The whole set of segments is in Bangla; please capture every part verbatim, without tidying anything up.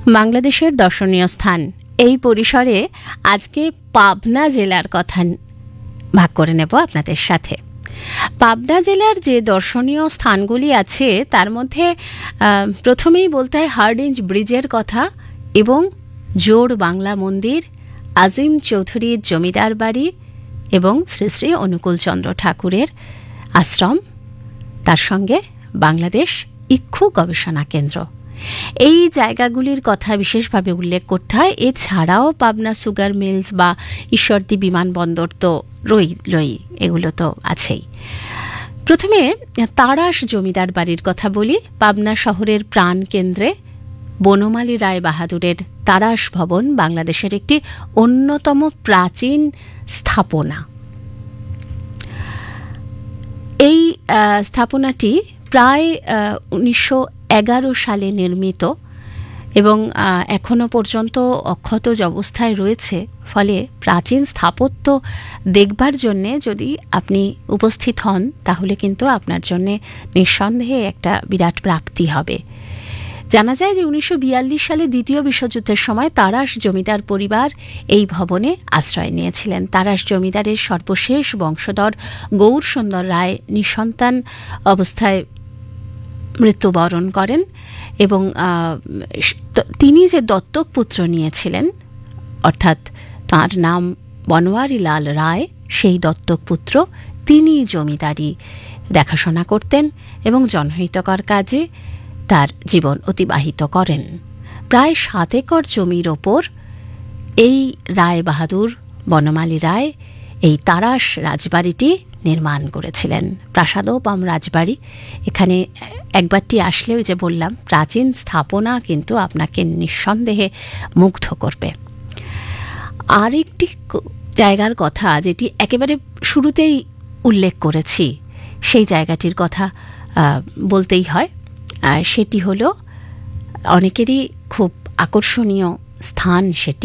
বাংলাদেশের দর্শনীয় স্থান এই পরিসরে আজকে পাবনা জেলার কথা ভাগ করে নেব আপনাদের সাথে। পাবনা জেলার যে দর্শনীয় স্থানগুলি আছে তার মধ্যে প্রথমেই বলতে হয় হার্ডিঞ্জ ব্রিজের কথা এবং জোড় বাংলা মন্দির, আজিম চৌধুরীর জমিদার বাড়ি এবং শ্রী শ্রী অনুকূলচন্দ্র ঠাকুরের আশ্রম, তার সঙ্গে বাংলাদেশ ইক্ষু গবেষণা কেন্দ্র। এই জায়গাগুলির কথা বিশেষভাবে উল্লেখ করতে হয়। এছাড়াও পাবনা সুগার মিলস বা ঈশ্বরদী বিমানবন্দর তো রই রই এগুলো তো আছেই। প্রথমে তারাস জমিদার বাড়ির কথা বলি। পাবনা শহরের প্রাণ কেন্দ্রে বনমালী রায় বাহাদুরের তারাস ভবন বাংলাদেশের একটি অন্যতম প্রাচীন স্থাপনা। এই স্থাপনাটি প্রায় উনিশশো এগারো সালে নির্মিত এবং এখনো পর্যন্ত অক্ষত অবস্থায় রয়েছে। ফলে প্রাচীন স্থাপত্য দেখবার জন্যে যদি আপনি উপস্থিত হন তাহলে কিন্তু আপনার জন্যে নিঃসন্দেহে একটা বিরাট প্রাপ্তি হবে। জানা যায় যে উনিশশো বিয়াল্লিশ সালে দ্বিতীয় বিশ্বযুদ্ধের সময় তারাস জমিদার পরিবার এই ভবনে আশ্রয় নিয়েছিলেন। তারাস জমিদারের সর্বশেষ বংশধর গৌর সুন্দর রায় নিঃসন্তান অবস্থায় মৃত্যুবরণ করেন এবং তিনি যে দত্তক পুত্র নিয়েছিলেন, অর্থাৎ তাঁর নাম বনোয়ারি লাল রায়, সেই দত্তক পুত্র তিনি জমিদারি দেখাশোনা করতেন এবং জনহিতকর কাজে তার জীবন অতিবাহিত করেন। প্রায় সাত একর জমির ওপর এই রায় বাহাদুর বনমালী রায় এই তারাস রাজবাড়িটি নির্মাণ করেছিলেন। প্রাসাদোপম রাজবাড়ি। এখানে একবারটি আসলে ওই যে বললাম প্রাচীন স্থাপনা কিন্তু আপনাকে নিঃসন্দেহে মুগ্ধ করবে। আরেকটি জায়গার কথা যেটি একেবারে শুরুতেই উল্লেখ করেছি, সেই জায়গাটির কথা বলতেই হয়। সেটি হলো অনেকেরই খুব আকর্ষণীয় স্থান। সেটি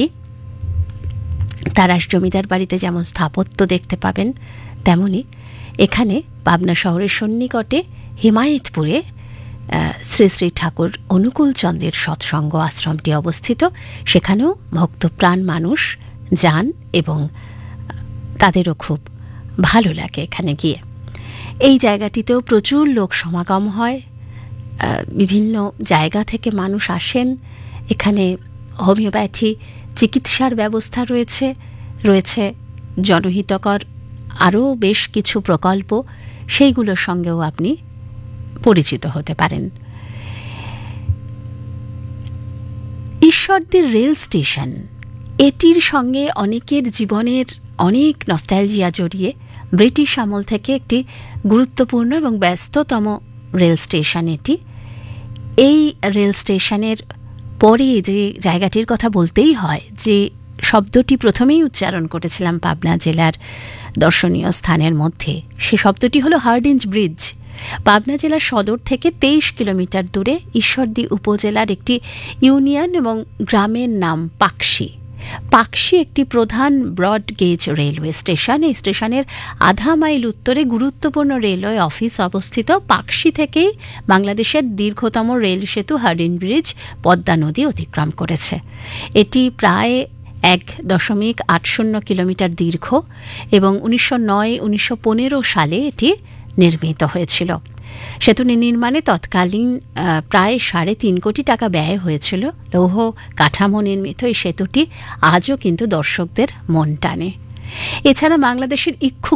তারাস জমিদার বাড়িতে যেমন স্থাপত্য দেখতে পাবেন, তেমনি এখানে পাবনা শহরের সন্নিকটে হিমায়তপুরে শ্রী শ্রী ঠাকুর অনুকূলচন্দ্রের সৎসঙ্গ আশ্রমটি অবস্থিত। সেখানেও ভক্তপ্রাণ মানুষ যান এবং তাদেরও খুব ভালো লাগে এখানে গিয়ে। এই জায়গাটিতেও প্রচুর লোক সমাগম হয়, বিভিন্ন জায়গা থেকে মানুষ আসেন। এখানে হোমিওপ্যাথি চিকিৎসার ব্যবস্থা রয়েছে রয়েছে জনহিতকর আরও বেশ কিছু প্রকল্প, সেইগুলোর সঙ্গেও আপনি পরিচিত হতে পারেন। ঈশ্বরদীর রেল স্টেশন, এটির সঙ্গে অনেকের জীবনের অনেক নস্টালজিয়া জড়িয়ে। ব্রিটিশ আমল থেকে একটি গুরুত্বপূর্ণ এবং ব্যস্ততম রেল স্টেশন এটি। এই রেল স্টেশনের পরে যে জায়গাটির কথা বলতেই হয়, যে শব্দটি প্রথমেই উচ্চারণ করেছিলাম পাবনা জেলার দর্শনীয় স্থানের মধ্যে, সে শব্দটি হলো হার্ডিঞ্জ ব্রিজ। পাবনা জেলার সদর থেকে তেইশ কিলোমিটার দূরে ঈশ্বরদী উপজেলার একটি ইউনিয়ন এবং গ্রামের নাম পাকশি। পাকশি একটি প্রধান ব্রড গেজ রেলওয়ে স্টেশন। এই স্টেশনের আধা মাইল উত্তরে গুরুত্বপূর্ণ রেলওয়ে অফিস অবস্থিত। পাকশি থেকেই বাংলাদেশের দীর্ঘতম রেল সেতু হার্ডিঞ্জ ব্রিজ পদ্মা নদী অতিক্রম করেছে। এটি প্রায় এক দশমিক আট শূন্য কিলোমিটার দীর্ঘ এবং উনিশশো নয় উনিশশো পনেরো সালে এটি নির্মিত হয়েছিল। সেতুটি নির্মাণে তৎকালীন প্রায় সাড়ে তিন কোটি টাকা ব্যয় হয়েছিল। লৌহ কাঠামো নির্মিত এই সেতুটি আজও কিন্তু দর্শকদের মন টানে। এছাড়া বাংলাদেশের ইক্ষু